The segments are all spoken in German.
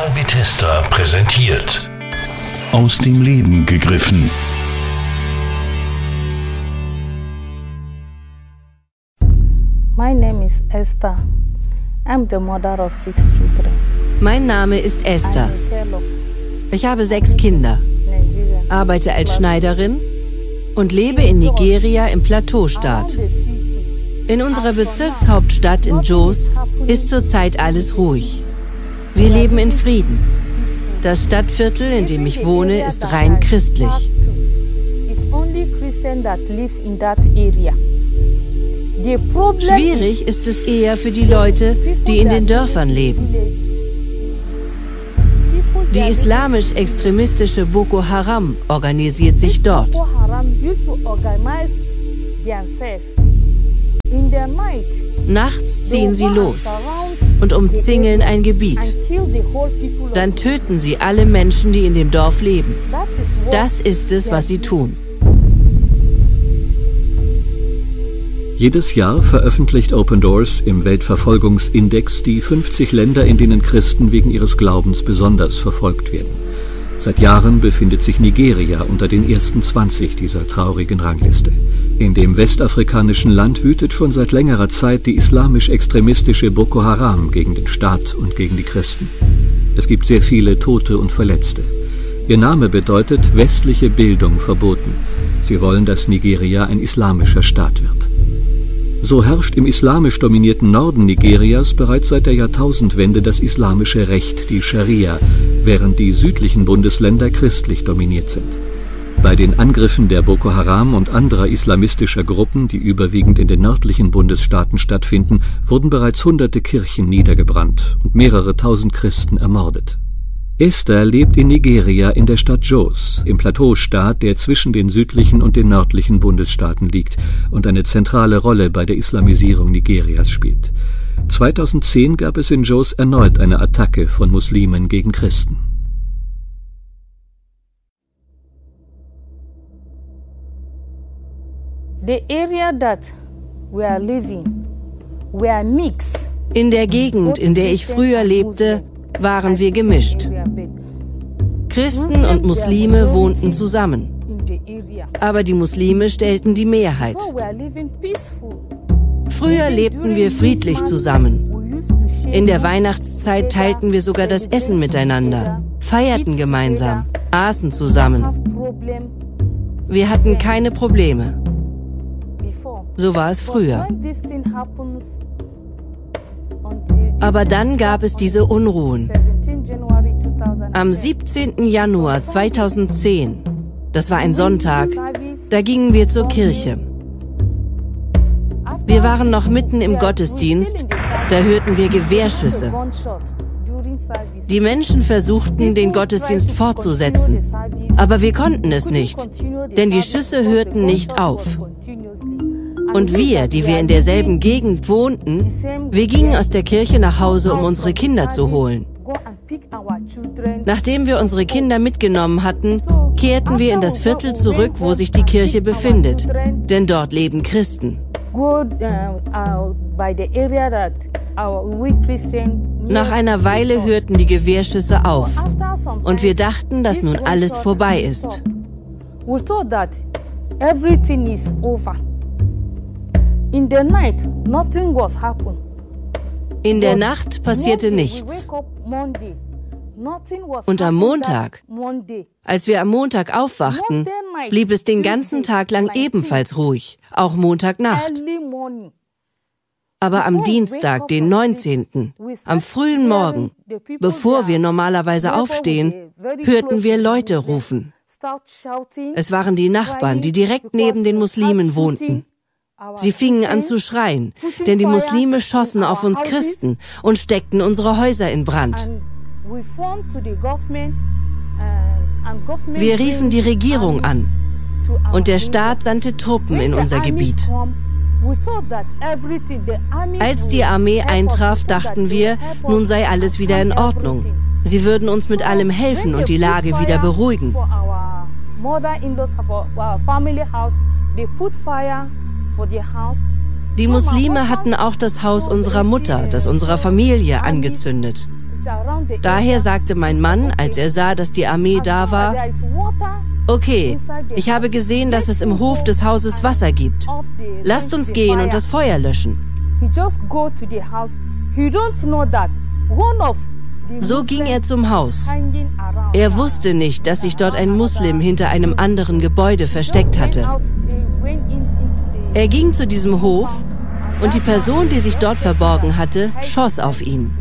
Kanal Bethesda präsentiert. Aus dem Leben gegriffen. My name is Esther. I'm the mother of 6 children. Mein Name ist Esther. Ich habe 6 Kinder, arbeite als Schneiderin und lebe in Nigeria im Plateaustaat. In unserer Bezirkshauptstadt in Jos ist zurzeit alles ruhig. Wir leben in Frieden. Das Stadtviertel, in dem ich wohne, ist rein christlich. Schwierig ist es eher für die Leute, die in den Dörfern leben. Die islamisch-extremistische Boko Haram organisiert sich dort. Nachts ziehen sie los und umzingeln ein Gebiet. Dann töten sie alle Menschen, die in dem Dorf leben. Das ist es, was sie tun. Jedes Jahr veröffentlicht Open Doors im Weltverfolgungsindex die 50 Länder, in denen Christen wegen ihres Glaubens besonders verfolgt werden. Seit Jahren befindet sich Nigeria unter den ersten 20 dieser traurigen Rangliste. In dem westafrikanischen Land wütet schon seit längerer Zeit die islamisch-extremistische Boko Haram gegen den Staat und gegen die Christen. Es gibt sehr viele Tote und Verletzte. Ihr Name bedeutet westliche Bildung verboten. Sie wollen, dass Nigeria ein islamischer Staat wird. So herrscht im islamisch dominierten Norden Nigerias bereits seit der Jahrtausendwende das islamische Recht, die Scharia, während die südlichen Bundesländer christlich dominiert sind. Bei den Angriffen der Boko Haram und anderer islamistischer Gruppen, die überwiegend in den nördlichen Bundesstaaten stattfinden, wurden bereits hunderte Kirchen niedergebrannt und mehrere tausend Christen ermordet. Esther lebt in Nigeria in der Stadt Jos, im Plateaustaat, der zwischen den südlichen und den nördlichen Bundesstaaten liegt und eine zentrale Rolle bei der Islamisierung Nigerias spielt. 2010 gab es in Jos erneut eine Attacke von Muslimen gegen Christen. In der Gegend, in der ich früher lebte, waren wir gemischt. Christen und Muslime wohnten zusammen. Aber die Muslime stellten die Mehrheit. Früher lebten wir friedlich zusammen. In der Weihnachtszeit teilten wir sogar das Essen miteinander, feierten gemeinsam, aßen zusammen. Wir hatten keine Probleme. So war es früher. Aber dann gab es diese Unruhen. Am 17. Januar 2010, das war ein Sonntag, da gingen wir zur Kirche. Wir waren noch mitten im Gottesdienst, da hörten wir Gewehrschüsse. Die Menschen versuchten, den Gottesdienst fortzusetzen, aber wir konnten es nicht, denn die Schüsse hörten nicht auf. Und wir, die wir in derselben Gegend wohnten, wir gingen aus der Kirche nach Hause, um unsere Kinder zu holen. Nachdem wir unsere Kinder mitgenommen hatten, kehrten wir in das Viertel zurück, wo sich die Kirche befindet, denn dort leben Christen. Nach einer Weile hörten die Gewehrschüsse auf und wir dachten, dass nun alles vorbei ist. In der Nacht passierte nichts. Und am Montag, als wir am Montag aufwachten, blieb es den ganzen Tag lang ebenfalls ruhig, auch Montagnacht. Aber am Dienstag, den 19., am frühen Morgen, bevor wir normalerweise aufstehen, hörten wir Leute rufen. Es waren die Nachbarn, die direkt neben den Muslimen wohnten. Sie fingen an zu schreien, denn die Muslime schossen auf uns Christen und steckten unsere Häuser in Brand. Wir riefen die Regierung an und der Staat sandte Truppen in unser Gebiet. Als die Armee eintraf, dachten wir, nun sei alles wieder in Ordnung. Sie würden uns mit allem helfen und die Lage wieder beruhigen. Die Muslime hatten auch das Haus unserer Mutter, das unserer Familie, angezündet. Daher sagte mein Mann, als er sah, dass die Armee da war: Okay, ich habe gesehen, dass es im Hof des Hauses Wasser gibt. Lasst uns gehen und das Feuer löschen. So ging er zum Haus. Er wusste nicht, dass sich dort ein Muslim hinter einem anderen Gebäude versteckt hatte. Er ging zu diesem Hof und die Person, die sich dort verborgen hatte, schoss auf ihn.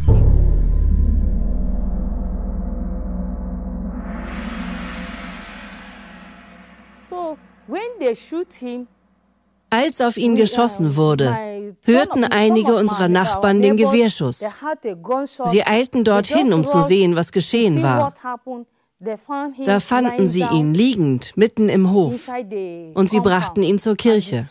Als auf ihn geschossen wurde, hörten einige unserer Nachbarn den Gewehrschuss. Sie eilten dorthin, um zu sehen, was geschehen war. Da fanden sie ihn liegend mitten im Hof und sie brachten ihn zur Kirche.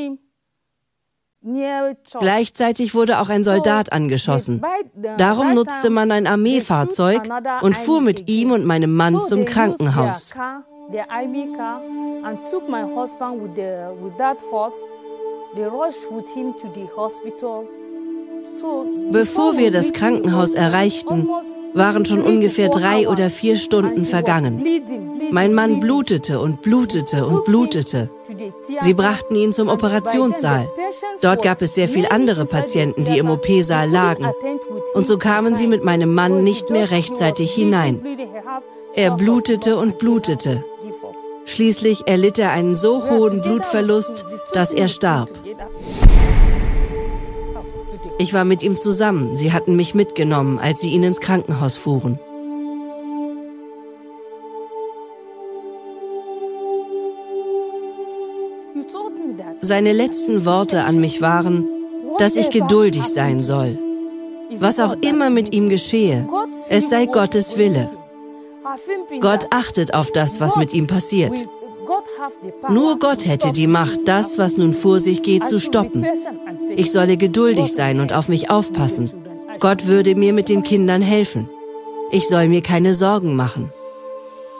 Gleichzeitig wurde auch ein Soldat angeschossen. Darum nutzte man ein Armeefahrzeug und fuhr mit ihm und meinem Mann zum Krankenhaus. Bevor wir das Krankenhaus erreichten, waren schon ungefähr 3 oder 4 Stunden vergangen. Mein Mann blutete und blutete und blutete. Sie brachten ihn zum Operationssaal. Dort gab es sehr viele andere Patienten, die im OP-Saal lagen. Und so kamen sie mit meinem Mann nicht mehr rechtzeitig hinein. Er blutete und blutete. Schließlich erlitt er einen so hohen Blutverlust, dass er starb. Ich war mit ihm zusammen. Sie hatten mich mitgenommen, als sie ihn ins Krankenhaus fuhren. Seine letzten Worte an mich waren, dass ich geduldig sein soll. Was auch immer mit ihm geschehe, es sei Gottes Wille. Gott achtet auf das, was mit ihm passiert. Nur Gott hätte die Macht, das, was nun vor sich geht, zu stoppen. Ich solle geduldig sein und auf mich aufpassen. Gott würde mir mit den Kindern helfen. Ich soll mir keine Sorgen machen.